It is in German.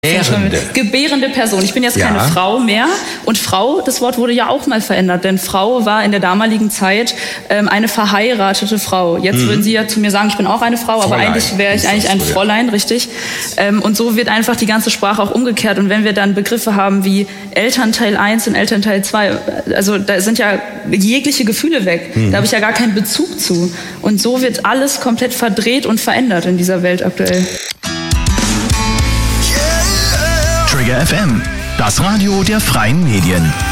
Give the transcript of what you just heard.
Gebärende Person. Ich bin jetzt keine Frau mehr. Und Frau, das Wort wurde ja auch mal verändert. Denn Frau war in der damaligen Zeit eine verheiratete Frau. Jetzt würden Sie ja zu mir sagen, ich bin auch eine Frau, aber eigentlich wäre ich eigentlich ein Fräulein, richtig? Und so wird einfach die ganze Sprache auch umgekehrt. Und wenn wir dann Begriffe haben wie Elternteil 1 und Elternteil 2, also da sind ja jegliche Gefühle weg. Da habe ich ja gar keinen Bezug zu. Und so wird alles komplett verdreht und verändert in dieser Welt aktuell. Trigger FM, das Radio der freien Medien.